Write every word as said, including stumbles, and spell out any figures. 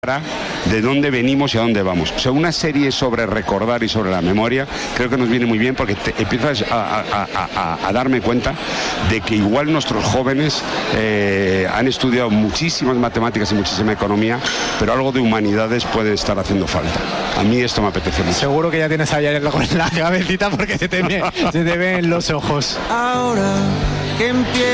de dónde venimos y a dónde vamos. O sea, una serie sobre recordar y sobre la memoria creo que nos viene muy bien porque te empiezas a, a, a, a darme cuenta de que igual nuestros jóvenes eh, han estudiado muchísimas matemáticas y muchísima economía, pero algo de humanidades puede estar haciendo falta. A mí esto me apetece mucho. Seguro que ya tienes ahí la, la cabecita porque se te, ve, se te ven los ojos. Ahora que empieza